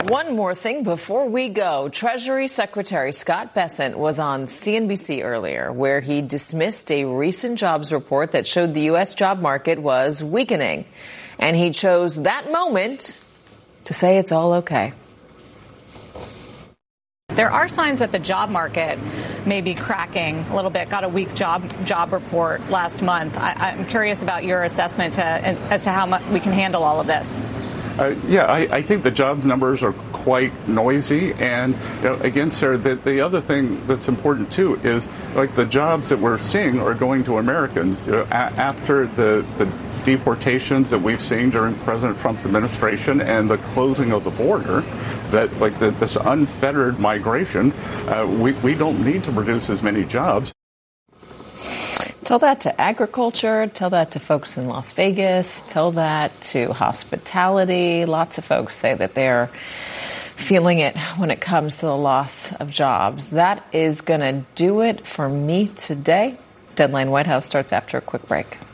One more thing before we go. Treasury Secretary Scott Bessent was on CNBC earlier, where he dismissed a recent jobs report that showed the U.S. job market was weakening. And he chose that moment to say it's all okay. There are signs that the job market may be cracking a little bit. Got a weak job report last month. I'm curious about your assessment as to how much we can handle all of this. I think the jobs numbers are quite noisy. And again, Sarah, the other thing that's important, too, is like the jobs that we're seeing are going to Americans. After the deportations that we've seen during President Trump's administration and the closing of the border, that like this unfettered migration, we don't need to produce as many jobs. Tell that to agriculture, tell that to folks in Las Vegas, tell that to hospitality. Lots of folks say that they're feeling it when it comes to the loss of jobs. That is going to do it for me today. Deadline White House starts after a quick break.